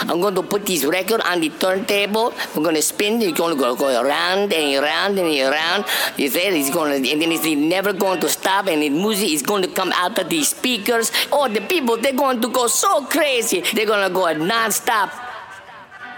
I'm going to put this record on the turntable. We're going to spin. It's going to go around and around and around. You say it's going to, and then it's never going to stop. And the music is going to come out of the speakers. Oh, the people, they're going to go so crazy. They're going to go non-stop.